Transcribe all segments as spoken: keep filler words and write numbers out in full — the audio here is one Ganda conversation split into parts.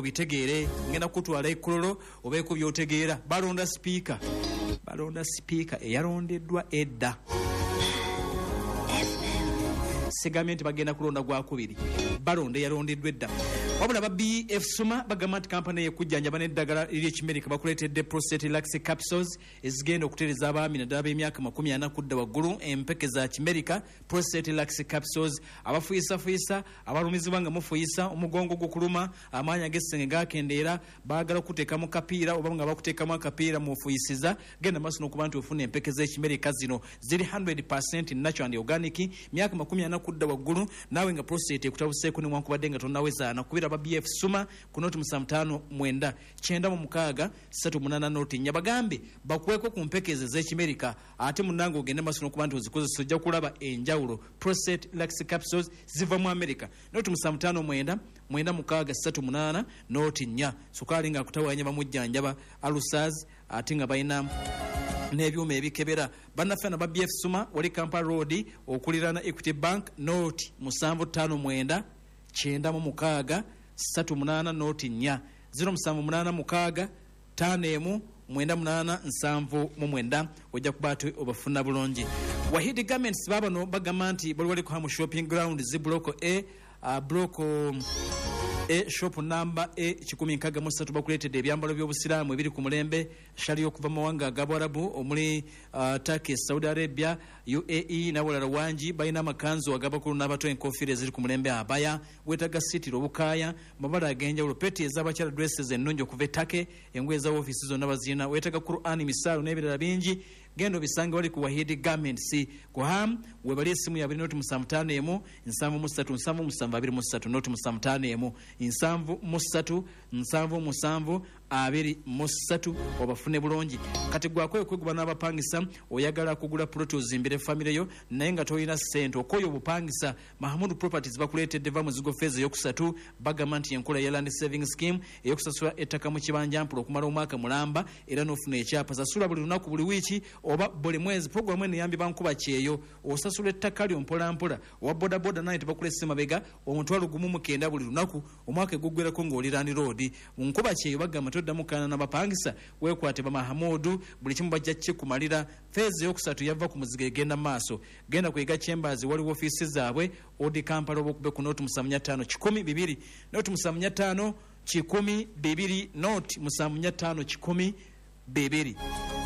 obitegeere ngenda kutwala ekololo obeeko byotegeera. Balonda speaker balonda speaker eyalondeddwa edda. Segambye nti bagenda kulonda gwakubiri, balonda eyalondeddwa edda. Wabula ba B F Suma bagamba nti kampani y'ekujjanjaba n'eddagala ery'ekimerika bakuleetedde prostate laxi capsules ezigenda okutereza abaami naddala b'emyaka makumi ana kudda waggulu. Empeke za kimerika prostate laxi capsules abafuyisafuyisa, abalumizibwa nga mufuyisa, omugongo gukuluma, amaanyi ag'essenge gakendeera, baagala okuteekamu kapiira oba nga bakuteekamu akapiira mufuyisiza, genda maaso n'okuba nti ofuna empeke z'ekimerika zino ziri one hundred percent natural and organic, myaka makumi ana kudda waggulu, naawe nga prostate ekutabuseeko newankubadde nga tonnawezaana. Kubira ba B F Suma ku noti musamutano mwenda kyenda mu mukaaga ssatu munana noti nnya. Bagambe bakweko ku mpekeze z'ekimerika ate munnange ogende maaso n'okuba nti ozikozesa ojja kulaba enjawulo. Prostate laxi capsules ziva mu America. Noti musamutano mwenda mwenda mukaaga ssatu munana noti nnya. Sukaali nga akutawanya bamujjanjaba alusaz ate nga balina n'ebyuma ebikebera. Bannaffe na ba B F Suma wali Kampala Road okuliraana Equity Bank. Noti musanvu ttaano mwenda kyenda mu mukaaga ssatu munana noti nnya. zero musanvu munana mukaaga ttaano emu mwenda munana nsanvu mu mwenda. Ojja kuba ati obafuna bulungi. Wahidi Garments babano bagamba nti bali wali ku Hamu Shopping Ground zi block A, uh, block um, E shop number E kikumi nkaga mu ssatu bakuleetedde ebyambalo by'obusiraamu ebiri ku mulembe shali okuva mu mawanga ag'Abarabu omuli uh, Turkey, Saudi Arabia, U A E n'awalala wangi. Balina amakanzu ag'abakulu n'abato, enkofiira eziri ku mulembe abaya, weetaga sitiro obukaaya, mabala ag'enjawulo, peti ez'abakyala, dresses ennungi okuva e Turkey, engoye za ofiisi zonna bazirina, weetaga Qur'an, misaalo n'ebirala bingi. Gendo bisange wali ku Wahidi Garments ku Ham webali esimu ya noti musamutano emu nsanvu mu ssatu nsanvu musanvu abiri mu ssatu noti musamutano emu nsanvu mu ssatu nsanvu musanvu abiri mu ssatu obafune bulungi. Kati gwako okwekuba n'abapangisa oyagala kugula plot ozimbire family yo naye nga toyina ssente okoyo obupangisa. Mahamudu Properties bakuleetedde va muzigo feeza eyokusatu. Bagamba nti enkola ya Land Saving Scheme eyokusasula ettaka mu kibanja mpula okumala omwaka mulamba era n'ofuna ekyapa. Sasula buli lunaku, buli wiiki oba buli mwezi. Programu eno yambi bankuba kyeyo osasula ettaka lyo mpola mpola. Owa boda boda naye tebakulese mabega omutwalo gumu mu kenda buli lunaku omwaka guggwerako ng'oli Land Road. Nkuba kyeyo bagamba toddamu kaana n'abapangisa weekwate ba Mahamudu buli kimu bajja kikumalira. Feezi eyokusatu yava ku muzigo egenda maaso. Genda kwega Chambers waliwo ofiisi zaabwe Odi Kampala oba okube ku noti musamunya ttaano kikumi bibiri noti musamunya ttaano kikumi bibiri noti musamunya ttaano kikumi bibiri.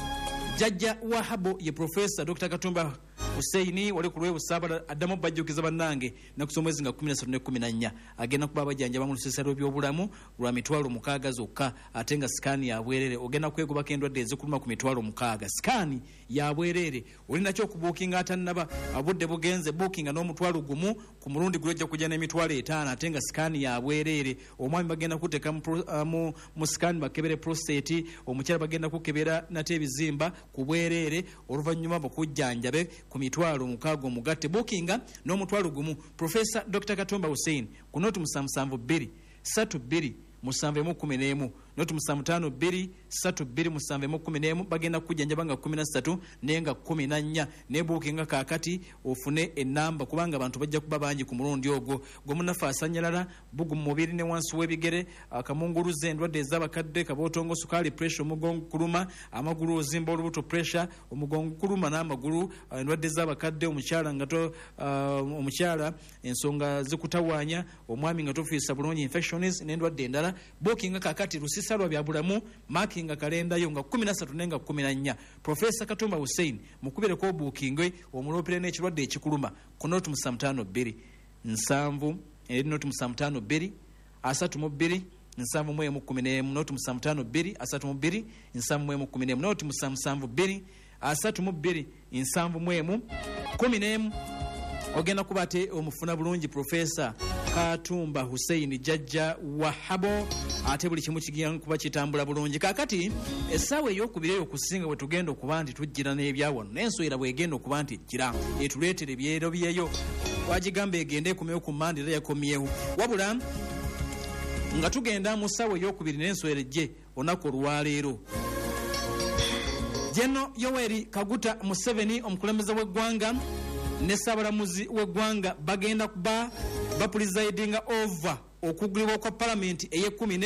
Jajja Wahabo ye Professor Doctor Katumba Husseini wali ku lwebu sabala addamu bajjukiza bannange nakusoma mwezi nga kumi na ssatu ne kumi na nnya agenda kuba abajjanja bamu lusesero by'obulamu lwa mitwalo mukaaga zokka ate nga sikaani ya bwerere. Ogenda kwegobako endwadde ezikuluma ku mitwalo mukaaga. Sikaani ya bwerere olina kyo okubuukinga atannaba abudde bugenze buukinga n'omutwalo gumu ku mulundi gulojja kujja n'emitwalo etaano ate nga sikaani ya bwerere. Omwami bagenda kuteeka mu, uh, mu, mu sikaani bakebere prostate, omukyala bagenda kukebera nate ebizimba ku bwerere oluvannyuma bakujjanjabe ku mitwalo mukaaga omugatte. Buukinga n'omutwalo gumu. Professor Doctor Katumba Hussein ku noti musanvu bbiri ssatu bbiri musanvu emu kumi n'emu noti musanvu ttaano bbiri ssatu bbiri musanvu emu kumi n'emu bagenda kujjanjaba nga kumi na ssatu naye nga kumi na nnya. Ne buukinga kaakati ofune ennamba kubanga abantu bajja kuba bangi ku mulundi ogwo. Gwe munaffe asanyalala, bugu mu mubiri ne wansi w'ebigere, akamunguluze, endwadde ez'abakadde, kabootongo, sukaali, pressure, omugongo kuluma, amagulu ozimba olubuto, pressure, omugongo kuluma n'amagulu, endwadde ez'abakadde, omukyala nga to uh, omukyala ensonga zikutawaanya, omwami nga tofiisa bulungi, infections n'endwadde endala. Buukinga kaakati lusisa lwa bya bulamu makinga kalenda yo nga kumi na ssatu nenga kumi na nnya. Professor Katumba Hussein mukubireko obuukingwe omulopere n'ekirwadde ekikuluma ku noti musamutano bbiri nsanvu eri noti musamutano bbiri asatu mu bbiri nsanvu mu emu kumi n'emu noti musamutano bbiri asatu mu bbiri nsanvu mu emu kumi n'emu noti musanvu bbiri asatu mu bbiri nsanvu mu emu kumi n'emu. Ogenda kuba ate omufuna bulungi Professor Katumba Hussein Jajja Wahabo ate buli kimu kigenda kuba kitambula bulungi. Kaakati essaawa ey'okubiri eyo okusinga bwe tugenda okuba nti tujjira n'ebyawano n'enswera bw'egenda okuba nti ejjira etuleetere ebyero byeyo wagigamba egende ekomyewo ku mmande era yakomyewo wabula nga tugenda mu ssaawa ey'okubiri n'enswera ejje olunaku olwaleero. Jeno Yoweri Kaguta Museveni omukulembeze w'eggwanga ne Ssaabalamuzi w'eggwanga bagenda kuba bapresidinga over okugulibwa kwa Parliament ey'ekumi